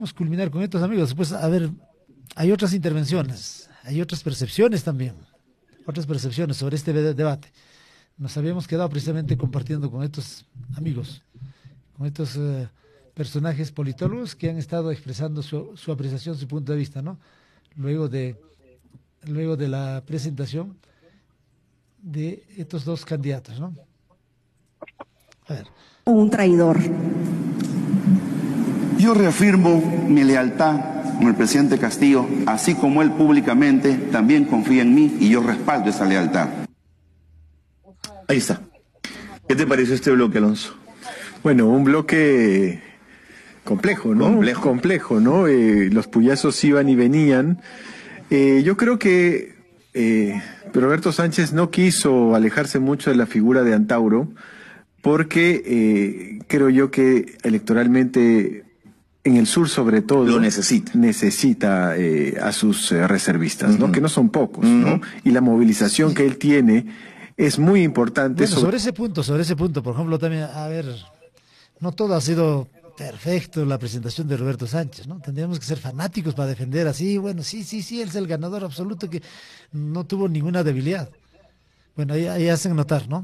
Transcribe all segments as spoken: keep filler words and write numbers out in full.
Vamos a culminar con estos amigos. Pues, a ver, hay otras intervenciones, hay otras percepciones también, otras percepciones sobre este de- debate. Nos habíamos quedado precisamente compartiendo con estos amigos, con estos eh, personajes politólogos que han estado expresando su, su apreciación, su punto de vista, ¿no? Luego de, luego de la presentación de estos dos candidatos, ¿no? A ver. Un traidor. Yo reafirmo mi lealtad con el presidente Castillo, así como él públicamente también confía en mí y yo respaldo esa lealtad. Ahí está. ¿Qué te parece este bloque, Alonso? Bueno, un bloque complejo, ¿no? Complejo. Complejo, ¿no? Eh, los puyazos iban y venían. Eh, yo creo que eh, Roberto Sánchez no quiso alejarse mucho de la figura de Antauro, porque eh, creo yo que electoralmente en el sur sobre todo Lo necesita. necesita eh, a sus eh, reservistas, ¿no? Uh-huh. Que no son pocos, Uh-huh. ¿no? Y la movilización que él tiene es muy importante. Bueno, sobre ese punto, sobre ese punto, por ejemplo, también, a ver, no todo ha sido perfecto la presentación de Roberto Sánchez, ¿no? Tendríamos que ser fanáticos para defender así, bueno, sí, sí, sí, él es el ganador absoluto que no tuvo ninguna debilidad. Bueno, ahí, ahí hacen notar, ¿no?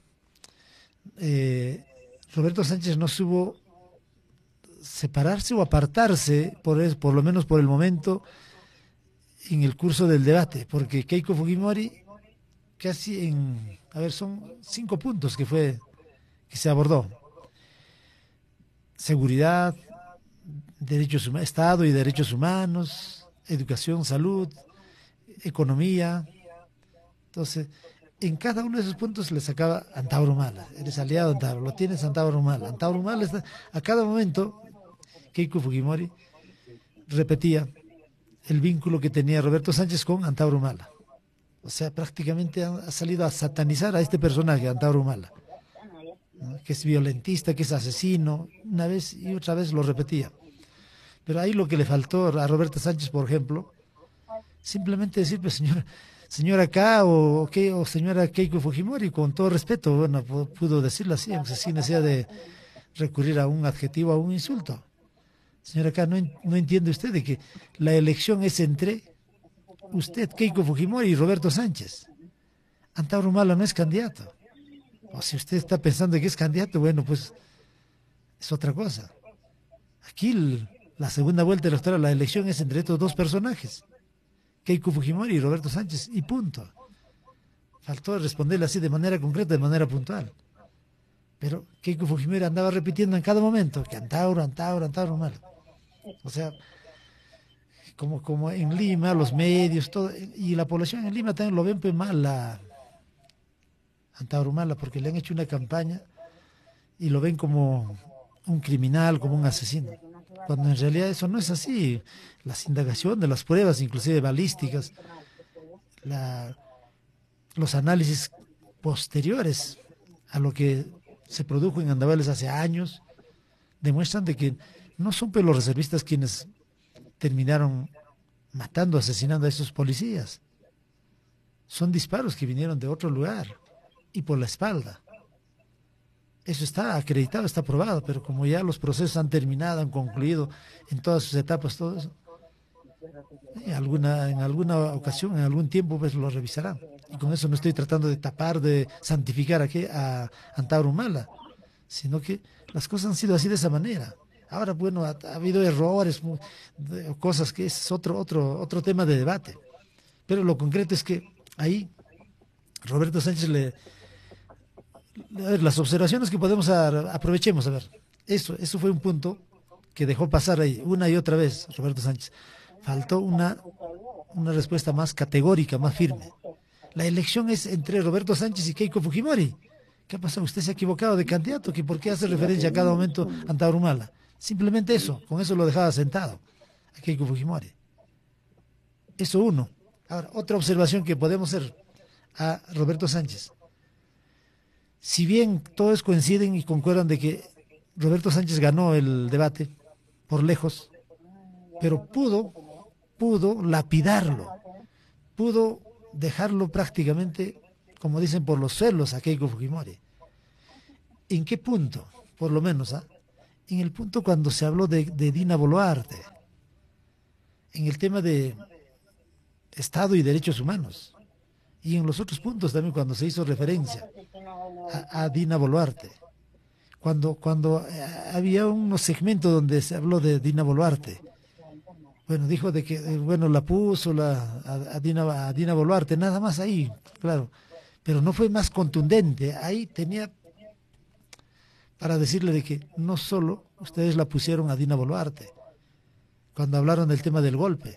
Eh, Roberto Sánchez no supo separarse o apartarse, por, es- por lo menos por el momento, en el curso del debate, porque Keiko Fujimori casi en, a ver, son cinco puntos que fue, que se abordó. Seguridad, derechos humanos, Estado y derechos humanos, educación, salud, economía. Entonces, en cada uno de esos puntos le sacaba Antauro Humala. Eres aliado de Antauro, lo tienes Antauro Humala. Antauro Humala está, a cada momento, Keiko Fujimori repetía el vínculo que tenía Roberto Sánchez con Antauro Humala. O sea, prácticamente ha, ha salido a satanizar a este personaje, Antauro Humala, ¿no? Que es violentista, que es asesino, una vez y otra vez lo repetía. Pero ahí lo que le faltó a Roberto Sánchez, por ejemplo, simplemente decir, pues señora, señora K o, ¿qué? O señora Keiko Fujimori, con todo respeto, bueno, pu- pudo decirlo así, aunque sin necesidad de recurrir a un adjetivo, a un insulto. Señora K, no, en- no entiende usted de que la elección es entre usted, Keiko Fujimori y Roberto Sánchez. Antauro Humala no es candidato. O si usted está pensando que es candidato, bueno, pues es otra cosa. Aquí el- la segunda vuelta electoral, la elección es entre estos dos personajes, Keiko Fujimori y Roberto Sánchez, y punto. Faltó responderle así de manera concreta, de manera puntual. Pero Keiko Fujimori andaba repitiendo en cada momento que Antauro, Antauro, Antauro Humala. O sea, como, como en Lima, los medios, todo, y la población en Lima también lo ven pues mal a Antauro Humala, porque le han hecho una campaña y lo ven como un criminal, como un asesino, cuando en realidad eso no es así. Las indagaciones, las pruebas, inclusive balísticas, la, los análisis posteriores a lo que se produjo en Andavales hace años, demuestran de que no son pues los reservistas quienes terminaron matando, asesinando a esos policías. Son disparos que vinieron de otro lugar y por la espalda. Eso está acreditado, está probado, pero como ya los procesos han terminado, han concluido en todas sus etapas, todo eso, en alguna, en alguna ocasión, en algún tiempo, pues lo revisarán. Y con eso no estoy tratando de tapar, de santificar aquí a Antauro Humala, sino que las cosas han sido así de esa manera. Ahora, bueno, ha, ha habido errores, mu- de- cosas que es otro, otro, otro tema de debate. Pero lo concreto es que ahí Roberto Sánchez le, a ver, las observaciones que podemos dar, aprovechemos, a ver, eso, eso fue un punto que dejó pasar ahí una y otra vez Roberto Sánchez. Faltó una, una respuesta más categórica, más firme. La elección es entre Roberto Sánchez y Keiko Fujimori. ¿Qué ha pasado? Usted se ha equivocado de candidato, que por qué hace referencia a cada momento a Antauro Humala. Simplemente eso, con eso lo dejaba sentado a Keiko Fujimori. Eso uno. Ahora, otra observación que podemos hacer a Roberto Sánchez. Si bien todos coinciden y concuerdan de que Roberto Sánchez ganó el debate por lejos, pero pudo, pudo lapidarlo, pudo dejarlo prácticamente, como dicen, por los suelos a Keiko Fujimori. ¿En qué punto? Por lo menos, ¿ah? en el punto cuando se habló de, de Dina Boluarte, en el tema de Estado y derechos humanos, y en los otros puntos también cuando se hizo referencia a, a Dina Boluarte, cuando, cuando eh, había unos segmentos donde se habló de Dina Boluarte. Bueno, dijo de que, eh, bueno, la puso la, a, a, Dina, a Dina Boluarte, nada más ahí, claro, pero no fue más contundente. Ahí tenía para decirle de que no solo ustedes la pusieron a Dina Boluarte, cuando hablaron del tema del golpe.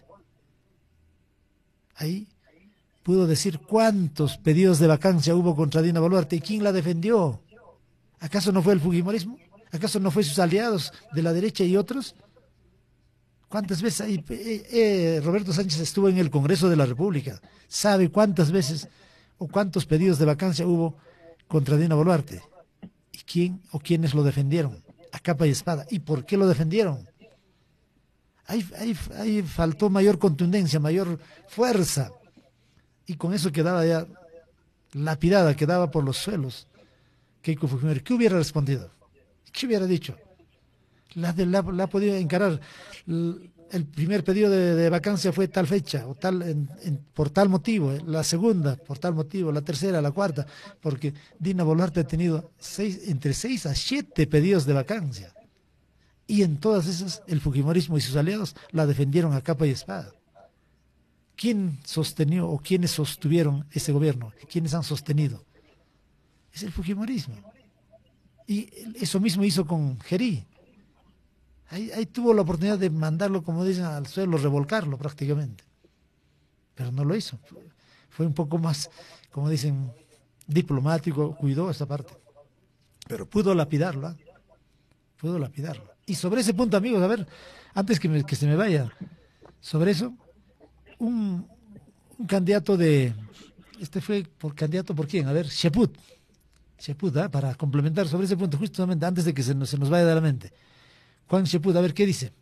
Ahí pudo decir cuántos pedidos de vacancia hubo contra Dina Boluarte y quién la defendió. ¿Acaso no fue el fujimorismo? ¿Acaso no fue sus aliados de la derecha y otros? ¿Cuántas veces ahí, eh, eh, Roberto Sánchez estuvo en el Congreso de la República? ¿Sabe cuántas veces o cuántos pedidos de vacancia hubo contra Dina Boluarte? ¿Y quién o quiénes lo defendieron? A capa y espada. ¿Y por qué lo defendieron? Ahí, ahí, ahí faltó mayor contundencia, mayor fuerza. Y con eso quedaba ya lapidada, quedaba por los suelos Keiko Fujimori. ¿Qué hubiera respondido? ¿Qué hubiera dicho? La, de, la, la ha podido encarar. El primer pedido de, de vacancia fue tal fecha, o tal en, en, por tal motivo. Eh. La segunda, por tal motivo. La tercera, la cuarta. Porque Dina Boluarte ha tenido seis, entre seis a siete pedidos de vacancia. Y en todas esas, el fujimorismo y sus aliados la defendieron a capa y espada. ¿Quién sostenió o quiénes sostuvieron ese gobierno? ¿Quiénes han sostenido? Es el fujimorismo. Y eso mismo hizo con Gerí. Ahí, ahí tuvo la oportunidad de mandarlo, como dicen, al suelo, revolcarlo prácticamente. Pero no lo hizo. Fue un poco más, como dicen, diplomático, cuidó esa parte. Pero pudo lapidarlo, ¿eh? Pudo lapidarlo. Y sobre ese punto, amigos, a ver, antes que, me, que se me vaya, sobre eso, un, un candidato de, este fue por candidato por quién, a ver, Cheput, Cheput, ¿eh? Para complementar sobre ese punto, justamente antes de que se nos, se nos vaya de la mente. Juan Cheput, a ver, ¿qué dice?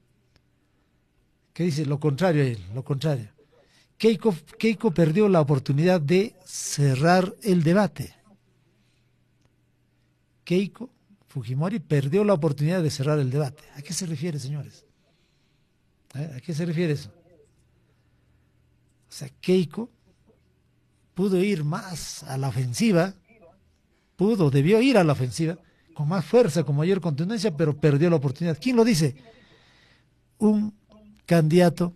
¿Qué dice? Lo contrario a él, lo contrario. Keiko, Keiko perdió la oportunidad de cerrar el debate. Keiko Fujimori perdió la oportunidad de cerrar el debate. ¿A qué se refiere, señores? ¿A qué se refiere eso? O sea, Keiko pudo ir más a la ofensiva, pudo, debió ir a la ofensiva, con más fuerza, con mayor contundencia, pero perdió la oportunidad. ¿Quién lo dice? Un candidato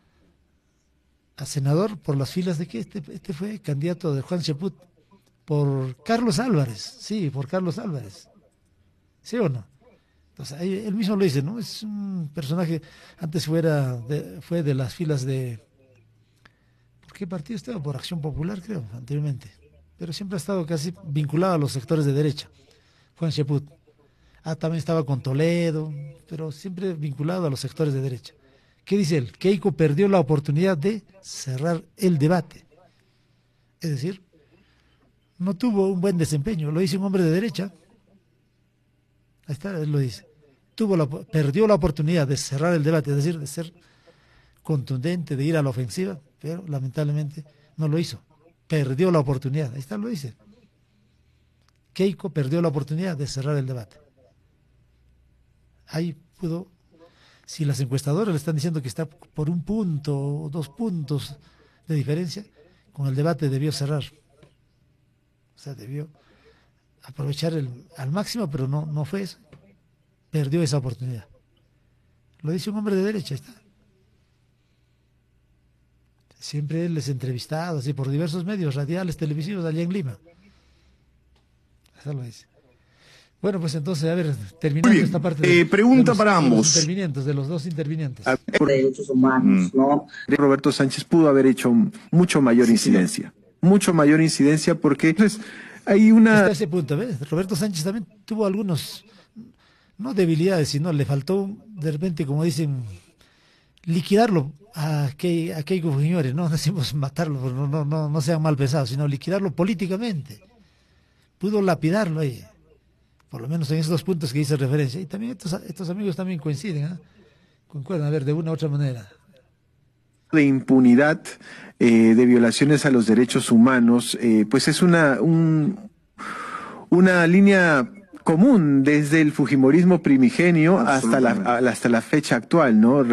a senador por las filas de qué, este, este fue candidato de Juan Cheput, por Carlos Álvarez, sí, por Carlos Álvarez. ¿Sí o no? Entonces, ahí, él mismo lo dice, ¿no? Es un personaje, antes fuera de, fue de las filas de... ¿Por qué partido estaba? Por Acción Popular, creo, anteriormente. Pero siempre ha estado casi vinculado a los sectores de derecha, Juan Cheput. Ah, también estaba con Toledo, pero siempre vinculado a los sectores de derecha. ¿Qué dice él? Keiko perdió la oportunidad de cerrar el debate. Es decir, no tuvo un buen desempeño, lo dice un hombre de derecha. Ahí está, él lo dice. Tuvo la, perdió la oportunidad de cerrar el debate, es decir, de ser contundente, de ir a la ofensiva, pero lamentablemente no lo hizo. Perdió la oportunidad, ahí está, lo dice. Keiko perdió la oportunidad de cerrar el debate. Ahí pudo, si las encuestadoras le están diciendo que está por un punto o dos puntos de diferencia, con el debate debió cerrar. O sea, debió aprovechar el, al máximo, pero no, no fue eso. Perdió esa oportunidad. Lo dice un hombre de derecha, está. Siempre él es entrevistado, así por diversos medios radiales, televisivos, allá en Lima. Eso lo dice. Bueno, pues entonces, a ver, terminando esta parte. De, eh, pregunta de los, para ambos. De los intervinientes, de los dos intervinientes. Derechos humanos, ¿no? Roberto Sánchez pudo haber hecho mucho mayor incidencia. Mucho mayor incidencia porque entonces, hay una... Hasta ese punto, ¿ves? Roberto Sánchez también tuvo algunos, no debilidades, sino le faltó, de repente, como dicen, liquidarlo a, Ke, a Keiko Fujimori, no decimos matarlo, no, no, no, no sean mal pensados, sino liquidarlo políticamente. Pudo lapidarlo ahí, por lo menos en esos dos puntos que hice referencia. Y también estos, estos amigos también coinciden, ¿eh? Concuerdan, a ver, de una u otra manera. De impunidad, eh, de violaciones a los derechos humanos, eh, pues es una, un, una línea común desde el fujimorismo primigenio hasta la, hasta la fecha actual, ¿no?